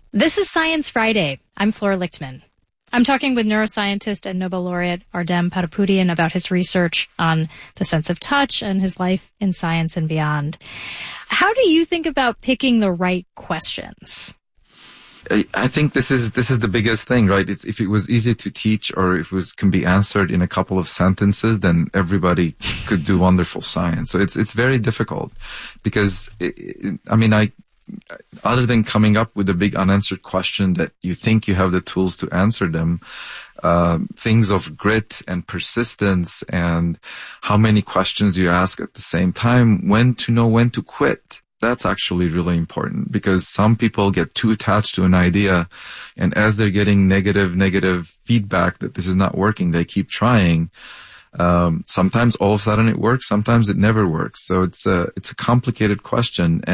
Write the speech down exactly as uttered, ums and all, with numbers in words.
This is Science Friday. I'm Flora Lichtman. I'm talking with neuroscientist and Nobel laureate Ardem Patapoutian about his research on the sense of touch and his life in science and beyond. How do you think about picking the right questions? I think this is this is the biggest thing, right? It's, if it was easy to teach, or if it was can be answered in a couple of sentences, then everybody could do wonderful science. So it's it's very difficult because it, it, I mean, I other than coming up with a big unanswered question that you think you have the tools to answer them, uh, things of grit and persistence and how many questions you ask at the same time, when to know when to quit. That's actually really important, because some people get too attached to an idea, and as they're getting negative, negative feedback that this is not working, they keep trying. Um, sometimes all of a sudden it works, sometimes it never works. So it's a, it's a complicated question.